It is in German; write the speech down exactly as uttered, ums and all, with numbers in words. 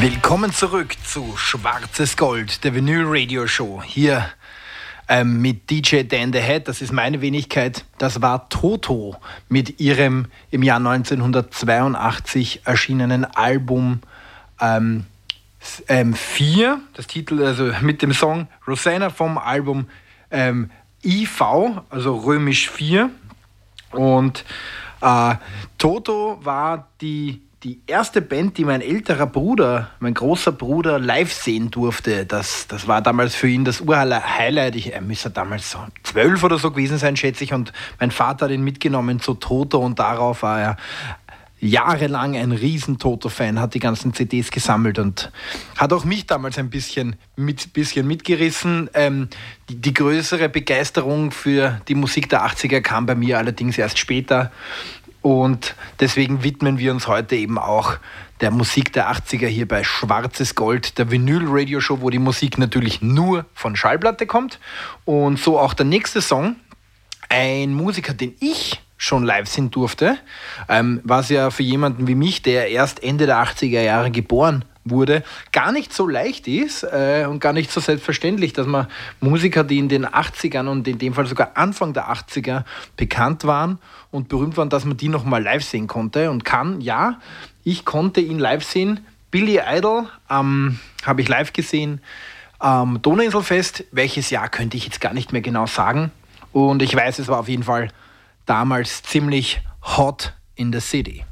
Willkommen zurück zu Schwarzes Gold, der Vinyl Radio Show. Hier ähm, mit D J Dan the Head, das ist meine Wenigkeit. Das war Toto mit ihrem im Jahr neunzehnhundertzweiundachtzig erschienenen Album ähm, ähm, vier. Das Titel, also mit dem Song Rosanna vom Album ähm, I V, also römisch vier. Und äh, Toto war die Die erste Band, die mein älterer Bruder, mein großer Bruder live sehen durfte, das, das war damals für ihn das Ur-Highlight. Ich, er müsste damals so zwölf oder so gewesen sein, schätze ich. Und mein Vater hat ihn mitgenommen zu Toto und darauf war er jahrelang ein riesen Toto-Fan, hat die ganzen C Ds gesammelt und hat auch mich damals ein bisschen, mit, bisschen mitgerissen. Ähm, die, die größere Begeisterung für die Musik der achtziger kam bei mir allerdings erst später. Und deswegen widmen wir uns heute eben auch der Musik der achtziger hier bei Schwarzes Gold, der Vinyl-Radio-Show, wo die Musik natürlich nur von Schallplatte kommt. Und so auch der nächste Song, ein Musiker, den ich schon live sehen durfte, ähm, was ja für jemanden wie mich, der erst Ende der achtziger Jahre geboren wurde, gar nicht so leicht ist äh, und gar nicht so selbstverständlich, dass man Musiker, die in den achtzigern und in dem Fall sogar Anfang der achtziger bekannt waren und berühmt waren, dass man die nochmal live sehen konnte und kann. Ja, ich konnte ihn live sehen. Billy Idol ähm, habe ich live gesehen am ähm, Donauinselfest. Welches Jahr könnte ich jetzt gar nicht mehr genau sagen. Und ich weiß, es war auf jeden Fall damals ziemlich hot in the city.